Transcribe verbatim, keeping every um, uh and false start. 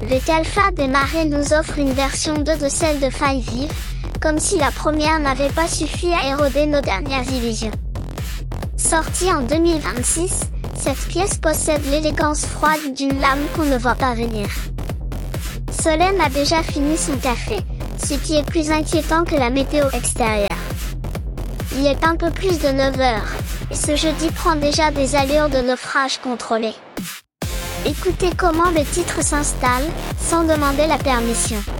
avec Alpha démarrer nous offre une version deux de celle de Five Vive, comme si la première n'avait pas suffi à éroder nos dernières illusions. Sortie en deux mille vingt-six, cette pièce possède l'élégance froide d'une lame qu'on ne voit pas venir. Solène a déjà fini son café, ce qui est plus inquiétant que la météo extérieure. Il est un peu plus de neuf heures, et ce jeudi prend déjà des allures de naufrage contrôlé. Écoutez comment le titre s'installe, sans demander la permission.